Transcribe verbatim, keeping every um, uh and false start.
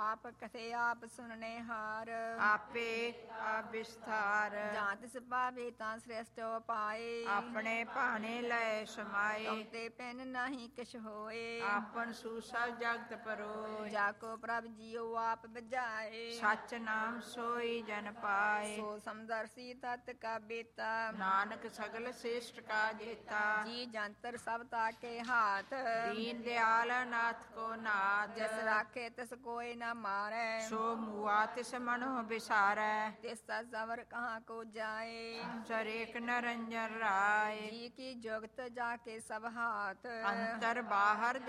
ਆਪ ਕਥੇ ਆਪ ਸੁਨਣੇ ਹਾਰ। ਆਪੇ ਆਪ ਵਿਸਥਾਰ ਜਾਂ ਤਿਸ ਪਾਵੇ ਤਾਂ ਸ੍ਰੇਸ਼ਟ ਪਾਏ। ਆਪਣੇ ਭਾਣੇ ਲੈ ਸਮਾਏ ਤੁਮ ਤੇ ਪੈਨ ਨਹੀਂ ਕਿਛ ਹੋਏ। ਆਪਨ ਸੂਸਾ ਜਗਤ ਪਰੋਏ ਜਾ ਕੋ ਪ੍ਰਭ ਜੀਉ ਆਪ ਬਜਾਏ। ਸੱਚ ਨਾਮ ਸੋਈ ਜਨ ਪਾਏ ਸੋ ਸਮਦਰਸੀ ਤਤ ਕਾ ਬੇਤਾ। ਨਾਨਕ ਸਗਲ ਸ੍ਰੇਸ਼ਟ ਕਾ ਜੇਤਾ ਜੀ ਜੰਤਰ ਸਭ ਤਾਕੇ ਹਾਥ। ਦੀਨ ਦਿਆਲ ਨਾਥ ਕੋ ਨਾਥ ਜਿਸ ਰਾਖੇ ਤਿਸ ਕੋਇ ਨਾ ਮਾਰੈ। ਸੋ ਮੁਆ ਤਿਸ ਮਨੋ ਵਿਸਾਰੈ ਤਿਸ ਦਾ ਜ਼ਵਰ ਕਹਾਂ ਕੋ ਜਾਏ। ਸਰੇਕ ਨਰੰਜਨ ਰਾਏ ਜੀ ਕੀ ਜੁਗਤ ਜਾ ਕੇ ਸਭ ਹਾਥ। ਅੰਤਰ ਬਾਹਰ